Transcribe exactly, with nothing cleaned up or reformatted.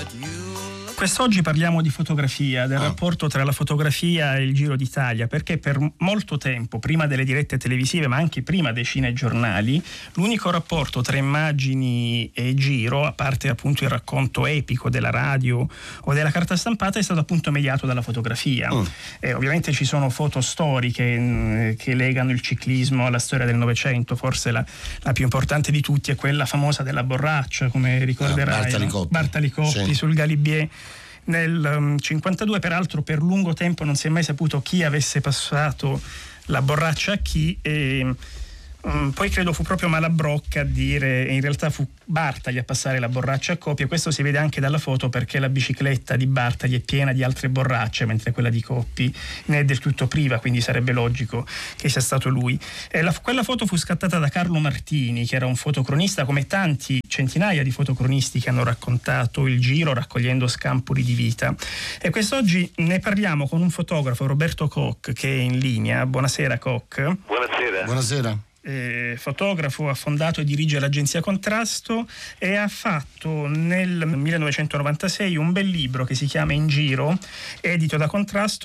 Quest'oggi parliamo di fotografia, del rapporto tra la fotografia e il Giro d'Italia, perché per molto tempo, prima delle dirette televisive, ma anche prima dei cinegiornali, l'unico rapporto tra immagini e Giro, a parte appunto il racconto epico della radio o della carta stampata, è stato appunto mediato dalla fotografia. Mm. E ovviamente ci sono foto storiche che legano il ciclismo alla storia del Novecento, forse la, la più importante di tutti è quella famosa della borraccia, come ricorderai, ah, Bartali no? Coppi, Bartali Coppi sì. sul Galibier. Nel um, cinquantadue, peraltro, per lungo tempo non si è mai saputo chi avesse passato la borraccia a chi, e um, poi credo fu proprio Malabrocca a dire, in realtà fu Bartali a passare la borraccia a Coppi, e questo si vede anche dalla foto perché la bicicletta di Bartali è piena di altre borracce mentre quella di Coppi ne è del tutto priva, quindi sarebbe logico che sia stato lui. E la, quella foto fu scattata da Carlo Martini, che era un fotocronista come tanti centinaia di fotocronisti che hanno raccontato il Giro raccogliendo scampoli di vita, e quest'oggi ne parliamo con un fotografo, Roberto Koch, che è in linea. Buonasera Koch. Buonasera. Buonasera. Eh, fotografo, ha fondato e dirige l'agenzia Contrasto e ha fatto nel millenovecentonovantasei un bel libro che si chiama In Giro, edito da Contrasto,